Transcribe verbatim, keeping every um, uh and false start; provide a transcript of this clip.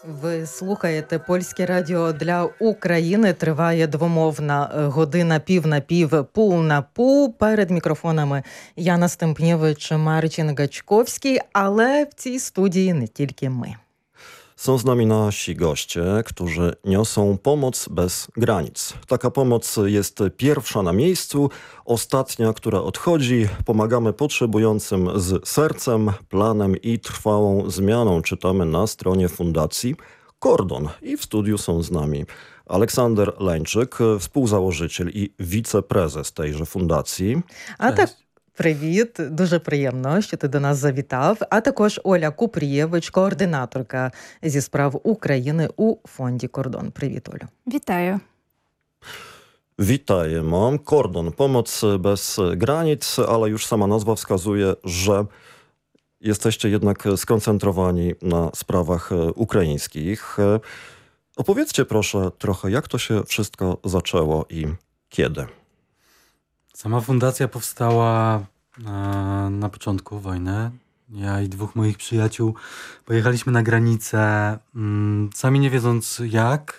Ви слухаєте Польське радіо для України. Триває двомовна година пів на пів, пул на пул. Перед мікрофонами Яна Стемпнєвич, Marcin Gaćkowski, ale w цій студії не тільки ми. Są z nami nasi goście, którzy niosą pomoc bez granic. Taka pomoc jest pierwsza na miejscu, ostatnia, która odchodzi. Pomagamy potrzebującym z sercem, planem i trwałą zmianą. Czytamy na stronie Fundacji Kordon. I w studiu są z nami Aleksander Leńczyk, współzałożyciel i wiceprezes tejże fundacji. А так, привіт, дуже приємно, що ти до нас завітав. А також Оля Купрієвич, координаторка зі справ України у фонді Кордон. Привіт, Олю. Вітаю. Witajemy. Kordon, pomoc bez granic, ale już sama nazwa wskazuje, że jesteście jednak skoncentrowani na sprawach ukraińskich. Opowiedzcie proszę trochę, jak to się wszystko zaczęło i kiedy. Sama fundacja powstała e, na początku wojny. Ja i dwóch moich przyjaciół pojechaliśmy na granicę, mm, sami nie wiedząc jak,